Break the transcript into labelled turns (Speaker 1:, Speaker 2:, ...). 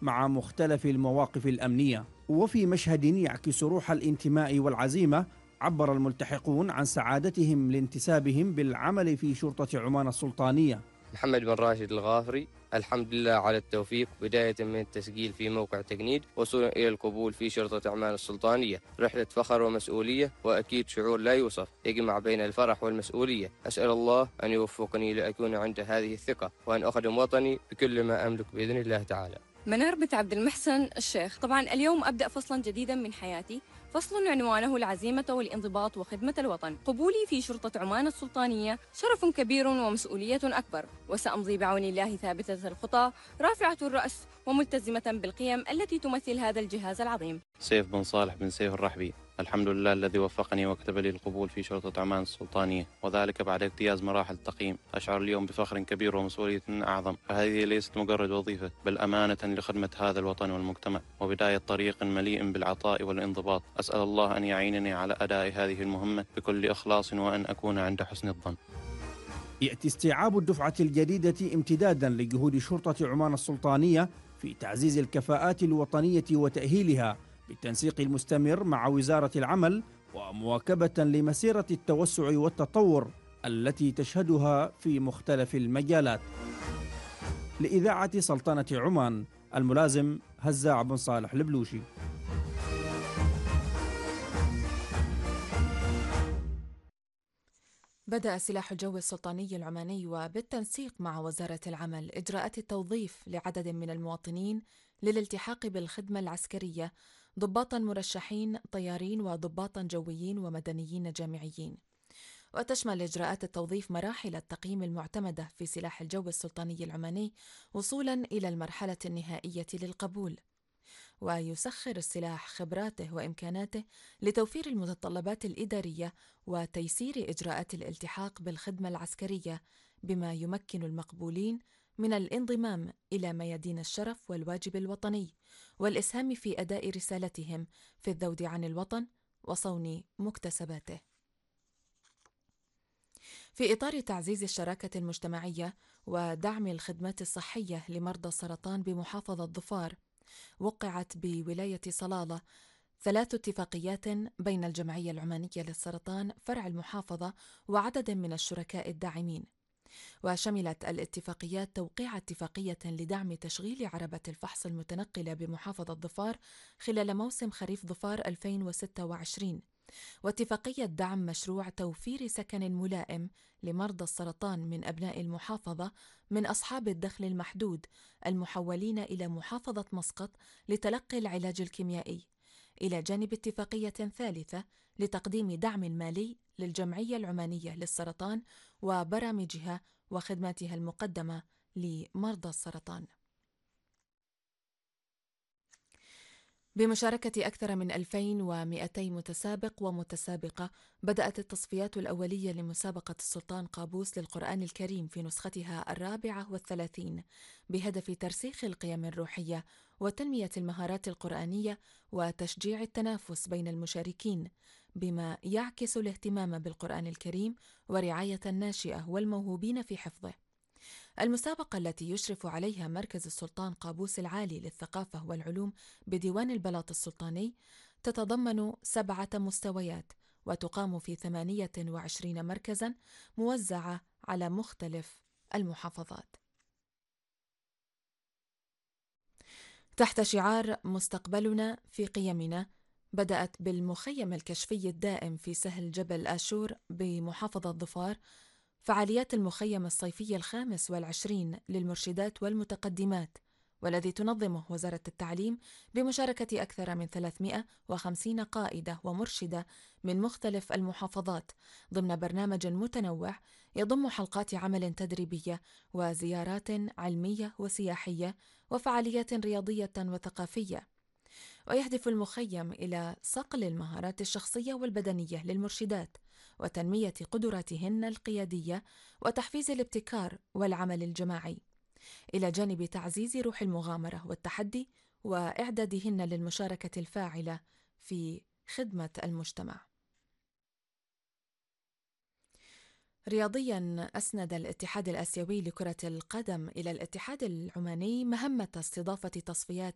Speaker 1: مع مختلف المواقف الأمنية. وفي مشهد يعكس روح الانتماء والعزيمة، عبر الملتحقون عن سعادتهم لانتسابهم بالعمل في شرطة عمان السلطانية.
Speaker 2: محمد بن راشد الغافري. الحمد لله على التوفيق، بداية من التسجيل في موقع تجنيد وصولا إلى القبول في شرطة عمان السلطانية. رحلة فخر ومسؤولية، وأكيد شعور لا يوصف يجمع بين الفرح والمسؤولية. أسأل الله أن يوفقني لأكون عند هذه الثقة، وأن أخدم وطني بكل ما أملك بإذن الله تعالى.
Speaker 3: منار بنت عبد المحسن الشيخ. طبعا اليوم أبدأ فصلا جديدا من حياتي، فصل عنوانه العزيمة والانضباط وخدمة الوطن. قبولي في شرطة عمان السلطانية شرف كبير ومسؤولية أكبر، وسأمضي بعون الله ثابتة الخطى رافعة الرأس وملتزمة بالقيم التي تمثل هذا الجهاز العظيم.
Speaker 4: سيف بن صالح بن سيف الرحبي. الحمد لله الذي وفقني وكتب لي القبول في شرطة عمان السلطانية، وذلك بعد اجتياز مراحل التقييم. أشعر اليوم بفخر كبير ومسؤولية أعظم، فهذه ليست مجرد وظيفة بل أمانة لخدمة هذا الوطن والمجتمع، وبداية طريق مليء بالعطاء والانضباط. أسأل الله أن يعينني على أداء هذه المهمة بكل إخلاص، وأن أكون عند حسن الظن.
Speaker 1: يأتي استيعاب الدفعة الجديدة امتدادا لجهود شرطة عمان السلطانية في تعزيز الكفاءات الوطنية وتأهيلها بالتنسيق المستمر مع وزارة العمل، ومواكبة لمسيرة التوسع والتطور التي تشهدها في مختلف المجالات. لإذاعة سلطنة عمان، الملازم هزاع بن صالح البلوشي.
Speaker 5: بدأ سلاح الجو السلطاني العماني وبالتنسيق مع وزارة العمل إجراءات التوظيف لعدد من المواطنين للالتحاق بالخدمة العسكرية، ضباطا مرشحين طيارين وضباطا جويين ومدنيين جامعيين. وتشمل إجراءات التوظيف مراحل التقييم المعتمدة في سلاح الجو السلطاني العماني وصولا إلى المرحلة النهائية للقبول. ويسخر السلاح خبراته وإمكاناته لتوفير المتطلبات الإدارية وتيسير إجراءات الالتحاق بالخدمة العسكرية، بما يمكن المقبولين من الانضمام إلى ميادين الشرف والواجب الوطني والإسهام في أداء رسالتهم في الذود عن الوطن وصون مكتسباته. في إطار تعزيز الشراكة المجتمعية ودعم الخدمات الصحية لمرضى السرطان بمحافظة ظفار، وقعت بولاية صلالة 3 اتفاقيات بين الجمعية العمانية للسرطان فرع المحافظة وعدد من الشركاء الداعمين. وشملت الاتفاقيات توقيع اتفاقية لدعم تشغيل عربة الفحص المتنقلة بمحافظة ظفار خلال موسم خريف ظفار 2026، واتفاقية دعم مشروع توفير سكن ملائم لمرضى السرطان من أبناء المحافظة من أصحاب الدخل المحدود المحولين إلى محافظة مسقط لتلقي العلاج الكيميائي، إلى جانب اتفاقية ثالثة لتقديم دعم مالي للجمعية العمانية للسرطان وبرامجها وخدماتها المقدمة لمرضى السرطان. بمشاركة أكثر من 2200 متسابق ومتسابقة، بدأت التصفيات الأولية لمسابقة السلطان قابوس للقرآن الكريم في نسختها 34 بهدف ترسيخ القيم الروحية وتنمية المهارات القرآنية وتشجيع التنافس بين المشاركين، بما يعكس الاهتمام بالقرآن الكريم ورعاية الناشئة والموهوبين في حفظه. المسابقة التي يشرف عليها مركز السلطان قابوس العالي للثقافة والعلوم بديوان البلاط السلطاني تتضمن 7 مستويات، وتقام في 28 مركزا موزعة على مختلف المحافظات. تحت شعار مستقبلنا في قيمنا، بدأت بالمخيم الكشفي الدائم في سهل جبل آشور بمحافظة ظفار فعاليات المخيم الصيفي 25 للمرشدات والمتقدمات، والذي تنظمه وزارة التعليم بمشاركة أكثر من 350 قائدة ومرشدة من مختلف المحافظات ضمن برنامج متنوع يضم حلقات عمل تدريبية وزيارات علمية وسياحية وفعاليات رياضية وثقافية. ويهدف المخيم إلى صقل المهارات الشخصية والبدنية للمرشدات وتنمية قدراتهن القيادية وتحفيز الابتكار والعمل الجماعي، إلى جانب تعزيز روح المغامرة والتحدي وإعدادهن للمشاركة الفاعلة في خدمة المجتمع. رياضياً، أسند الاتحاد الآسيوي لكرة القدم إلى الاتحاد العماني مهمة استضافة تصفيات